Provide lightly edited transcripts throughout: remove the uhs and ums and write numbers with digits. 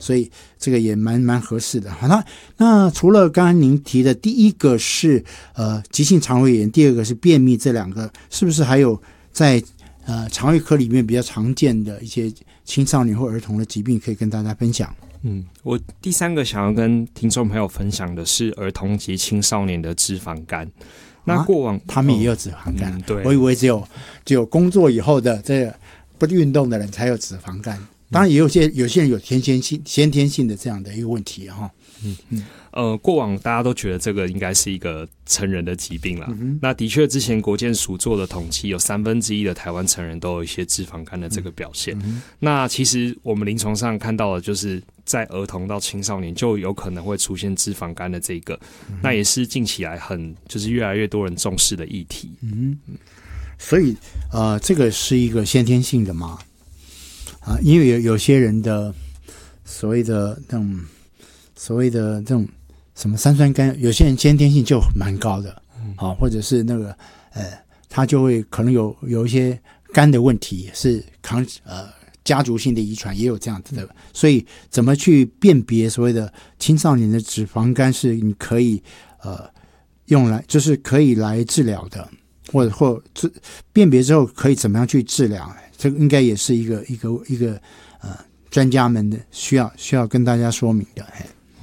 所以这个也蛮合适的。好，那除了刚刚您提的第一个是急性肠胃炎，第二个是便秘，这两个是不是还有在肠胃科里面比较常见的一些青少年或儿童的疾病可以跟大家分享？ 我第三个想要跟听众朋友分享的是儿童及青少年的脂肪肝。那过往他们也有脂肪肝， 对， 我以为只有工作以后的这个不运动的人才有脂肪肝。当然也有些人有先天性的这样的一个问题哈。 过往大家都觉得这个应该是一个成人的疾病啦。那的确，之前国健署做的统计，有1/3的台湾成人都有一些脂肪肝的这个表现。那其实我们临床上看到的，就是在儿童到青少年就有可能会出现脂肪肝的这个，那也是近期来就是越来越多人重视的议题。 所以这个是一个先天性的嘛？因为有些人的所谓的这种什么三酸甘，有些人先天性就蛮高的，或者是那个他就会可能有一些肝的问题，也是家族性的遗传也有这样子的，所以怎么去辨别所谓的青少年的脂肪肝是你可以用来就是可以来治疗的，或辨别之后可以怎么样去治疗？这个应该也是一个专家们的需要跟大家说明的。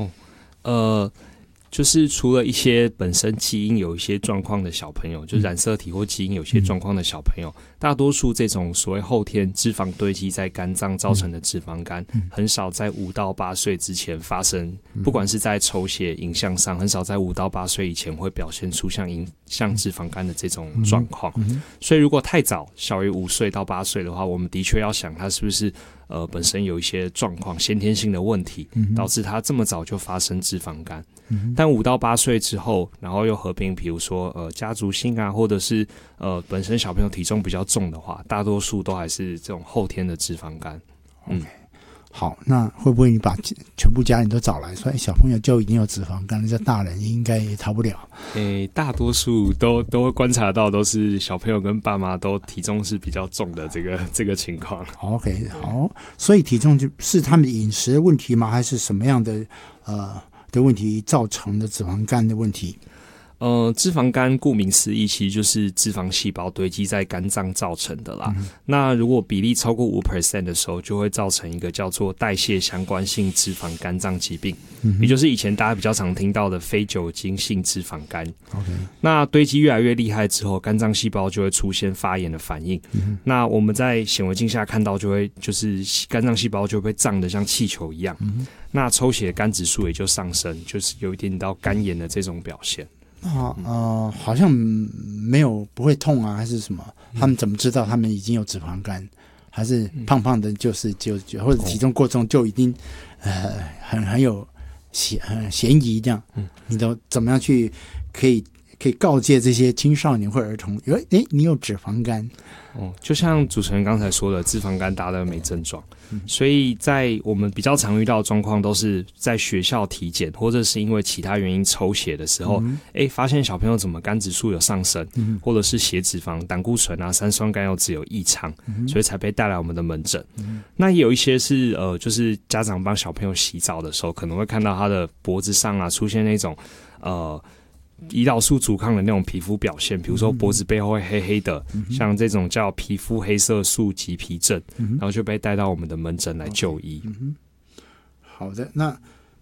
就是除了一些本身基因有一些状况的小朋友，就是染色体或基因有些状况的小朋友，大多数这种所谓后天脂肪堆积在肝脏造成的脂肪肝，很少在5到8岁之前发生，不管是在抽血影像上，很少在5到8岁以前会表现出像脂肪肝的这种状况。所以如果太早，小于5岁到8岁的话，我们的确要想他是不是本身有一些状况，先天性的问题，导致他这么早就发生脂肪肝。但5到8岁之后，然后又合并比如说家族性啊，或者是本身小朋友体重比较重的话，大多数都还是这种后天的脂肪肝。 好，那会不会你把全部家人都找来说，小朋友就已经有脂肪肝了，这大人应该也逃不了？ 大多数都会观察到，都是小朋友跟爸妈都体重是比较重的这个情况。 OK， 好，所以体重就是他们饮食的问题吗？还是什么样的问题造成的脂肪肝的问题？ 脂肪肝顾名思义，其实就是脂肪细胞堆积在肝脏造成的啦。那如果比例超过 5% 的时候，就会造成一个叫做代谢相关性脂肪肝脏疾病，也就是以前大家比较常听到的非酒精性脂肪肝。那堆积越来越厉害之后，肝脏细胞就会出现发炎的反应。那我们在显微镜下看到，就是肝脏细胞就会胀得像气球一样。那抽血肝指数也就上升，就是有一点到肝炎的这种表现。 好像不会痛啊，还是什么？他们怎么知道他们已经有脂肪肝？还是胖胖的，就或者体重过重就已经很有嫌疑这样？你都怎么样去可以告诫这些青少年或儿童？你有脂肪肝？ 就像主持人刚才说的，脂肪肝大家都没症状，所以在我们比较常遇到的状况，都是在学校体检，或者是因为其他原因抽血的时候，发现小朋友怎么肝指数有上升，或者是血脂肪、胆固醇啊、三酸甘油酯有异常，所以才被带来我们的门诊。那也有一些是就是家长帮小朋友洗澡的时候，可能会看到他的脖子上啊出现那种胰岛素阻抗的那种皮肤表现，比如说脖子背后会黑黑的，像这种叫皮肤黑色素棘皮症，然后就被带到我们的门诊来就医。 好的，那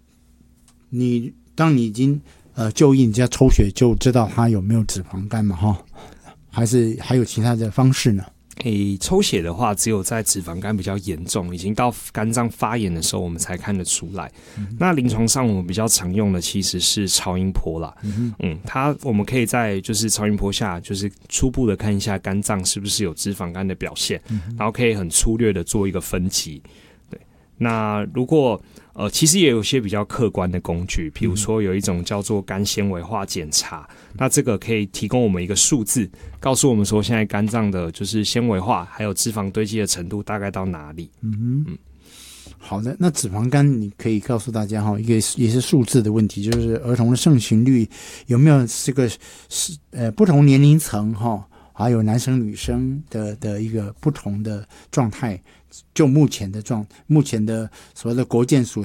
当你已经就医，你就要抽血就知道他有没有脂肪肝嘛？还是还有其他的方式呢？ 抽血的话，只有在脂肪肝比较严重，已经到肝脏发炎的时候，我们才看得出来。那临床上我们比较常用的其实是超音波啦。我们可以在就是超音波下，就是初步的看一下肝脏是不是有脂肪肝的表现，然后可以很粗略的做一个分级。对，那如果其实也有些比较客观的工具，比如说有一种叫做肝纤维化检查，那这个可以提供我们一个数字，告诉我们说现在肝脏的就是纤维化还有脂肪堆积的程度大概到哪里。 好的，那脂肪肝你可以告诉大家一个也是数字的问题，就是儿童的盛行率有没有这个不同年龄层还有男生女生的一个不同的状态。就目前的所谓的国健署